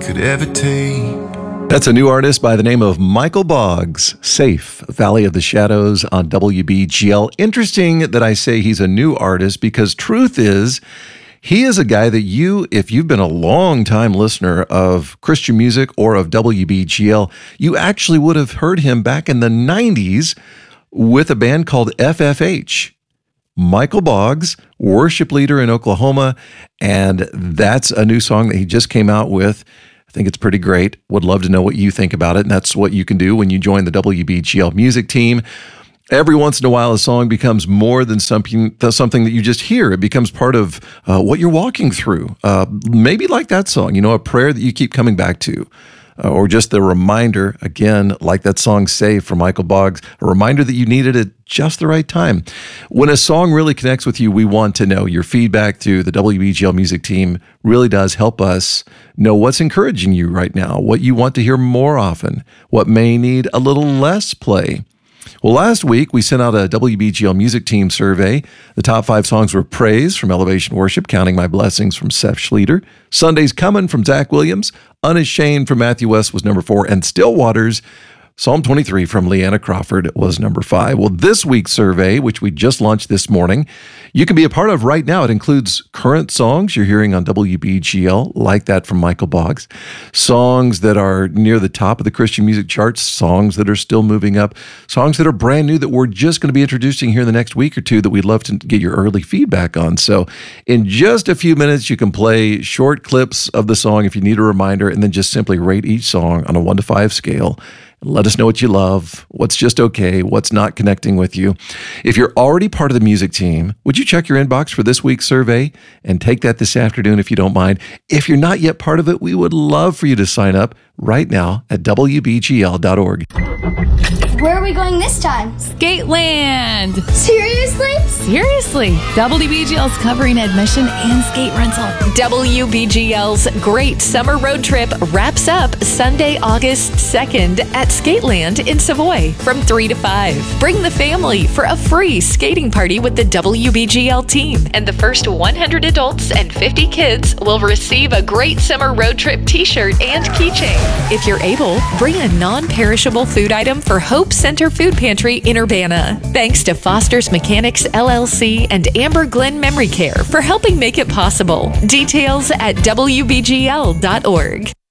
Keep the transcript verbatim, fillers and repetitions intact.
could ever take. That's a new artist by the name of Michael Boggs, Safe, Valley of the Shadows on W B G L. Interesting that I say he's a new artist because truth is, he is a guy that you, if you've been a long-time listener of Christian music or of W B G L, you actually would have heard him back in the nineties with a band called F F H. Michael Boggs, worship leader in Oklahoma, and that's a new song that he just came out with. I think it's pretty great. Would love to know what you think about it, and that's what you can do when you join the W B G L music team. Every once in a while, a song becomes more than something, something that you just hear. It becomes part of uh, what you're walking through. Uh, maybe like that song, you know, a prayer that you keep coming back to. Uh, or just the reminder, again, like that song Save from Michael Boggs, a reminder that you needed it at just the right time. When a song really connects with you, we want to know. Your feedback through the W B G L music team really does help us know what's encouraging you right now, what you want to hear more often, what may need a little less play. Well, last week, we sent out a W B G L music team survey. The top five songs were Praise from Elevation Worship, Counting My Blessings from Seth Schlueter, Sunday's Comin' from Zach Williams, Unashamed from Matthew West was number four, and Still Waters, Psalm twenty-three from Leanna Crawford was number five. Well, this week's survey, which we just launched this morning, you can be a part of right now. It includes current songs you're hearing on W B G L, like that from Michael Boggs, songs that are near the top of the Christian music charts, songs that are still moving up, songs that are brand new that we're just going to be introducing here in the next week or two that we'd love to get your early feedback on. So in just a few minutes, you can play short clips of the song if you need a reminder, and then just simply rate each song on a one to five scale. Let us know what you love, what's just okay, what's not connecting with you. If you're already part of the music team, would you check your inbox for this week's survey and take that this afternoon if you don't mind? If you're not yet part of it, we would love for you to sign up right now at W B G L dot org. Where are we going this time? Skateland! Seriously? Seriously. W B G L's covering admission and skate rental. W B G L's Great Summer Road Trip wraps up Sunday, August second at Skateland in Savoy from three to five. Bring the family for a free skating party with the W B G L team. And the first one hundred adults and fifty kids will receive a Great Summer Road Trip t-shirt and keychain. If you're able, bring a non-perishable food item for Hope Center Food Pantry in Urbana. Thanks to Foster's Mechanics L L C and Amber Glen Memory Care for helping make it possible. Details at W B G L dot org.